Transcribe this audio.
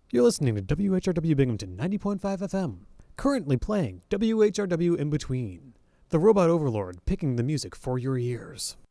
You're listening to WHRW Binghamton 90.5 FM. Currently playing WHRW In Between, the robot overlord picking the music for your ears.